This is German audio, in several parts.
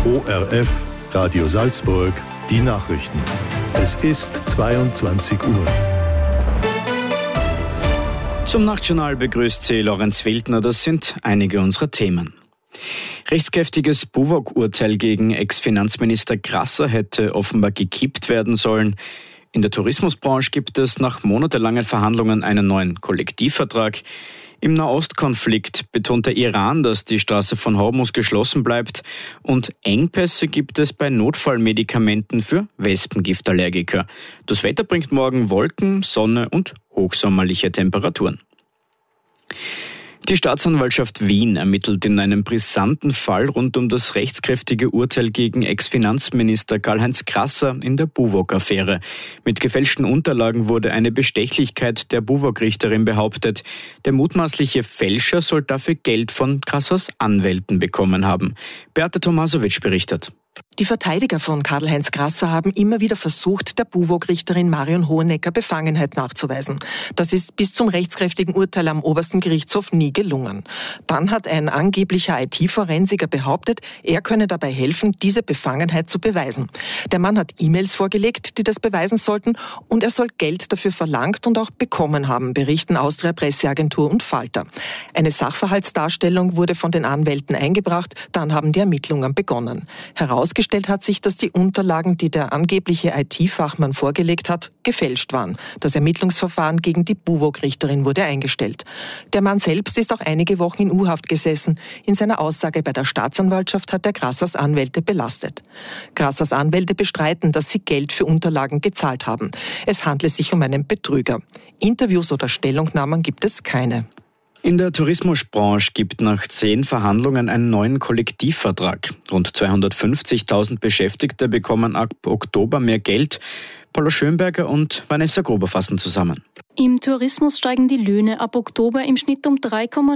ORF, Radio Salzburg, die Nachrichten. Es ist 22 Uhr. Zum Nachtjournal begrüßt Sie Lorenz Wildner. Das sind einige unserer Themen. Rechtskräftiges BUWOG-Urteil gegen Ex-Finanzminister Grasser hätte offenbar gekippt werden sollen. In der Tourismusbranche gibt es nach monatelangen Verhandlungen einen neuen Kollektivvertrag. Im Nahostkonflikt betont der Iran, dass die Straße von Hormuz geschlossen bleibt. Und Engpässe gibt es bei Notfallmedikamenten für Wespengiftallergiker. Das Wetter bringt morgen Wolken, Sonne und hochsommerliche Temperaturen. Die Staatsanwaltschaft Wien ermittelt in einem brisanten Fall rund um das rechtskräftige Urteil gegen Ex-Finanzminister Karl-Heinz Grasser in der BUWOG-Affäre. Mit gefälschten Unterlagen wurde eine Bestechlichkeit der BUWOG-Richterin behauptet. Der mutmaßliche Fälscher soll dafür Geld von Grassers Anwälten bekommen haben. Beate Tomasowitsch berichtet. Die Verteidiger von Karl-Heinz Grasser haben immer wieder versucht, der BUWOG-Richterin Marion Hohenecker Befangenheit nachzuweisen. Das ist bis zum rechtskräftigen Urteil am obersten Gerichtshof nie gelungen. Dann hat ein angeblicher IT-Forensiker behauptet, er könne dabei helfen, diese Befangenheit zu beweisen. Der Mann hat E-Mails vorgelegt, die das beweisen sollten, und er soll Geld dafür verlangt und auch bekommen haben, berichten Austria Presseagentur und Falter. Eine Sachverhaltsdarstellung wurde von den Anwälten eingebracht, dann haben die Ermittlungen begonnen. Herausgestellt hat sich, dass die Unterlagen, die der angebliche IT-Fachmann vorgelegt hat, gefälscht waren. Das Ermittlungsverfahren gegen die BUWOG-Richterin wurde eingestellt. Der Mann selbst ist auch einige Wochen in U-Haft gesessen. In seiner Aussage bei der Staatsanwaltschaft hat er Grassers Anwälte belastet. Grassers Anwälte bestreiten, dass sie Geld für Unterlagen gezahlt haben. Es handle sich um einen Betrüger. Interviews oder Stellungnahmen gibt es keine. In der Tourismusbranche gibt nach 10 Verhandlungen einen neuen Kollektivvertrag. Rund 250.000 Beschäftigte bekommen ab Oktober mehr Geld. Paula Schönberger und Vanessa Gruber fassen zusammen. Im Tourismus steigen die Löhne ab Oktober im Schnitt um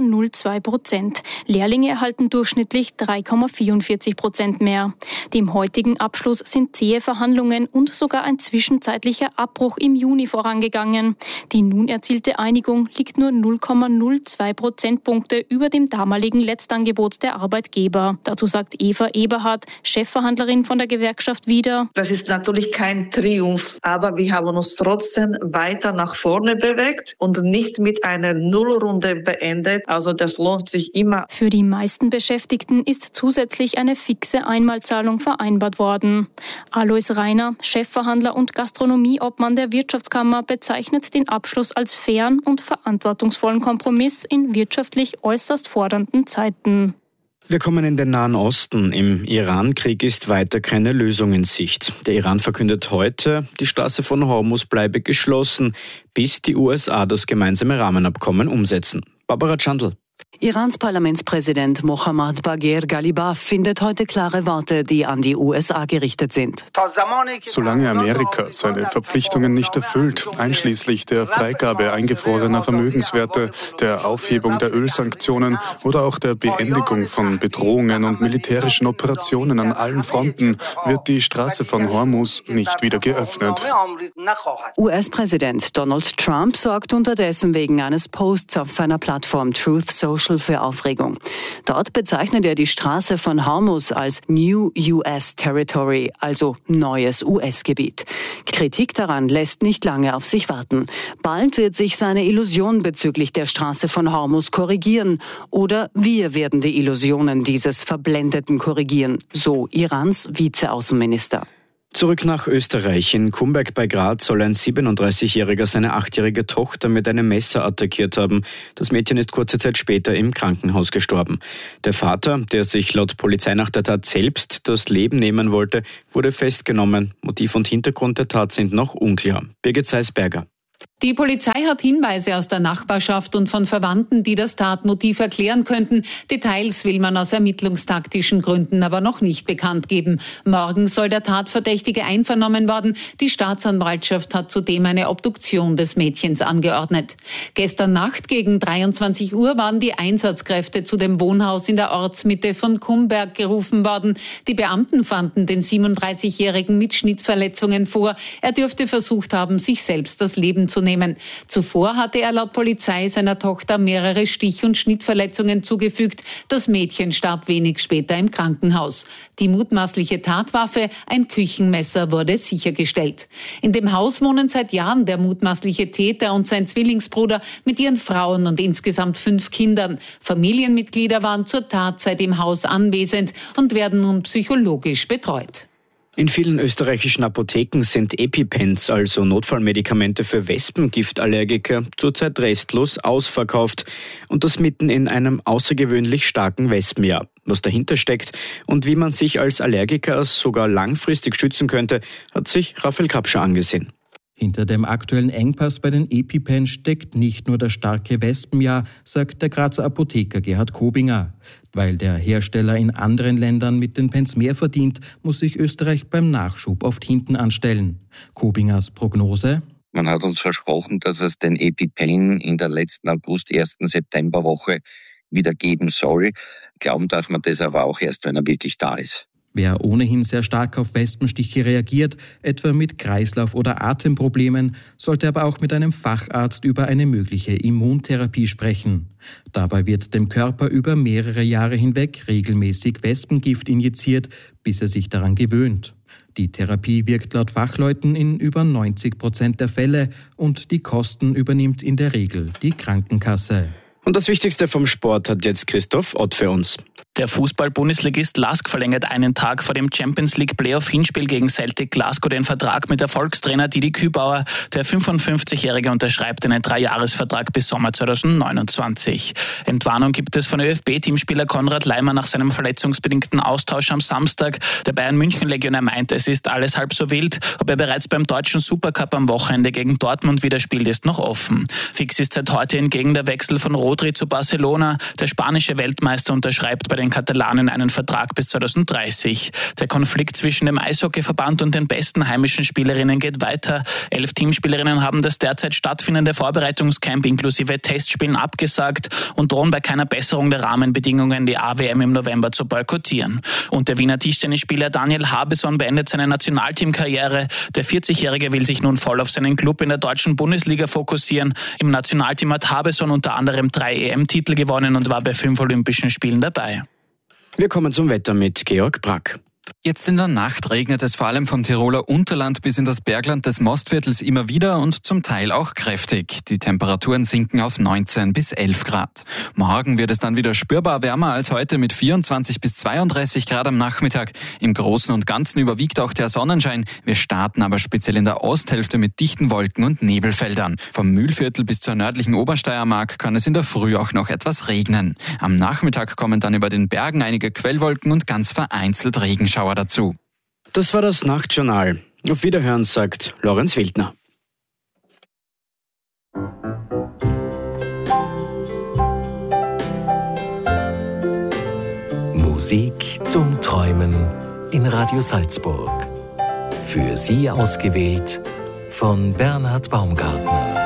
3,02%. Lehrlinge erhalten durchschnittlich 3,44% mehr. Dem heutigen Abschluss sind zähe Verhandlungen und sogar ein zwischenzeitlicher Abbruch im Juni vorangegangen. Die nun erzielte Einigung liegt nur 0,02 Prozentpunkte über dem damaligen Letztangebot der Arbeitgeber. Dazu sagt Eva Eberhardt, Chefverhandlerin von der Gewerkschaft wieder: Das ist natürlich kein Triumph, aber wir haben uns trotzdem weiter nach vorne bewegt und nicht mit einer Nullrunde beendet. Also das lohnt sich immer. Für die meisten Beschäftigten ist zusätzlich eine fixe Einmalzahlung vereinbart worden. Alois Reiner, Chefverhandler und Gastronomieobmann der Wirtschaftskammer, bezeichnet den Abschluss als fairen und verantwortungsvollen Kompromiss in wirtschaftlich äußerst fordernden Zeiten. Wir kommen in den Nahen Osten. Im Iran-Krieg ist weiter keine Lösung in Sicht. Der Iran verkündet heute, die Straße von Hormuz bleibe geschlossen, bis die USA das gemeinsame Rahmenabkommen umsetzen. Barbara Chandl. Irans Parlamentspräsident Mohammad Bagher Ghalibaf findet heute klare Worte, die an die USA gerichtet sind. Solange Amerika seine Verpflichtungen nicht erfüllt, einschließlich der Freigabe eingefrorener Vermögenswerte, der Aufhebung der Ölsanktionen oder auch der Beendigung von Bedrohungen und militärischen Operationen an allen Fronten, wird die Straße von Hormuz nicht wieder geöffnet. US-Präsident Donald Trump sorgt unterdessen wegen eines Posts auf seiner Plattform Truth Social für Aufregung. Dort bezeichnet er die Straße von Hormuz als New US Territory, also neues US-Gebiet. Kritik daran lässt nicht lange auf sich warten. Bald wird sich seine Illusion bezüglich der Straße von Hormuz korrigieren. Oder wir werden die Illusionen dieses Verblendeten korrigieren, so Irans Vizeaußenminister. Zurück nach Österreich. In Kumberg bei Graz soll ein 37-Jähriger seine 8-jährige Tochter mit einem Messer attackiert haben. Das Mädchen ist kurze Zeit später im Krankenhaus gestorben. Der Vater, der sich laut Polizei nach der Tat selbst das Leben nehmen wollte, wurde festgenommen. Motiv und Hintergrund der Tat sind noch unklar. Birgit Seisberger. Die Polizei hat Hinweise aus der Nachbarschaft und von Verwandten, die das Tatmotiv erklären könnten. Details will man aus ermittlungstaktischen Gründen aber noch nicht bekannt geben. Morgen soll der Tatverdächtige einvernommen werden. Die Staatsanwaltschaft hat zudem eine Obduktion des Mädchens angeordnet. Gestern Nacht gegen 23 Uhr waren die Einsatzkräfte zu dem Wohnhaus in der Ortsmitte von Kumberg gerufen worden. Die Beamten fanden den 37-Jährigen mit Schnittverletzungen vor. Er dürfte versucht haben, sich selbst das Leben zu nehmen. Zuvor hatte er laut Polizei seiner Tochter mehrere Stich- und Schnittverletzungen zugefügt. Das Mädchen starb wenig später im Krankenhaus. Die mutmaßliche Tatwaffe, ein Küchenmesser, wurde sichergestellt. In dem Haus wohnen seit Jahren der mutmaßliche Täter und sein Zwillingsbruder mit ihren Frauen und insgesamt 5 Kindern. Familienmitglieder waren zur Tatzeit im Haus anwesend und werden nun psychologisch betreut. In vielen österreichischen Apotheken sind EpiPens, also Notfallmedikamente für Wespengiftallergiker, zurzeit restlos ausverkauft. Und das mitten in einem außergewöhnlich starken Wespenjahr. Was dahinter steckt und wie man sich als Allergiker sogar langfristig schützen könnte, hat sich Raphael Kapscher angesehen. Hinter dem aktuellen Engpass bei den EpiPens steckt nicht nur das starke Wespenjahr, sagt der Grazer Apotheker Gerhard Kobinger. Weil der Hersteller in anderen Ländern mit den Pens mehr verdient, muss sich Österreich beim Nachschub oft hinten anstellen. Kobingers Prognose: Man hat uns versprochen, dass es den EpiPen in der letzten August, 1. Septemberwoche wieder geben soll. Glauben darf man das aber auch erst, wenn er wirklich da ist. Wer ohnehin sehr stark auf Wespenstiche reagiert, etwa mit Kreislauf- oder Atemproblemen, sollte aber auch mit einem Facharzt über eine mögliche Immuntherapie sprechen. Dabei wird dem Körper über mehrere Jahre hinweg regelmäßig Wespengift injiziert, bis er sich daran gewöhnt. Die Therapie wirkt laut Fachleuten in über 90% der Fälle und die Kosten übernimmt in der Regel die Krankenkasse. Und das Wichtigste vom Sport hat jetzt Christoph Ott für uns. Der Fußball-Bundesligist LASK verlängert einen Tag vor dem Champions-League-Playoff-Hinspiel gegen Celtic Glasgow den Vertrag mit Erfolgstrainer Didi Kübauer. Der 55-Jährige unterschreibt einen 3-Jahres-Vertrag bis Sommer 2029. Entwarnung gibt es von ÖFB-Teamspieler Konrad Laimer nach seinem verletzungsbedingten Austausch am Samstag. Der Bayern-München-Legionär meint, es ist alles halb so wild. Ob er bereits beim deutschen Supercup am Wochenende gegen Dortmund wieder spielt, ist noch offen. Fix ist seit heute hingegen der Wechsel von Rodri zu Barcelona. Der spanische Weltmeister unterschreibt bei den Katalanen einen Vertrag bis 2030. Der Konflikt zwischen dem Eishockeyverband und den besten heimischen Spielerinnen geht weiter. 11 Teamspielerinnen haben das derzeit stattfindende Vorbereitungscamp inklusive Testspielen abgesagt und drohen bei keiner Besserung der Rahmenbedingungen die AWM im November zu boykottieren. Und der Wiener Tischtennisspieler Daniel Habeson beendet seine Nationalteamkarriere. Der 40-Jährige will sich nun voll auf seinen Club in der deutschen Bundesliga fokussieren. Im Nationalteam hat Habeson unter anderem 3 EM-Titel gewonnen und war bei 5 Olympischen Spielen dabei. Wir kommen zum Wetter mit Georg Brack. Jetzt in der Nacht regnet es vor allem vom Tiroler Unterland bis in das Bergland des Mostviertels immer wieder und zum Teil auch kräftig. Die Temperaturen sinken auf 19 bis 11 Grad. Morgen wird es dann wieder spürbar wärmer als heute mit 24 bis 32 Grad am Nachmittag. Im Großen und Ganzen überwiegt auch der Sonnenschein. Wir starten aber speziell in der Osthälfte mit dichten Wolken und Nebelfeldern. Vom Mühlviertel bis zur nördlichen Obersteiermark kann es in der Früh auch noch etwas regnen. Am Nachmittag kommen dann über den Bergen einige Quellwolken und ganz vereinzelt Regenschauer dazu. Das war das Nachtjournal. Auf Wiederhören, sagt Lorenz Wildner. Musik zum Träumen in Radio Salzburg. Für Sie ausgewählt von Bernhard Baumgartner.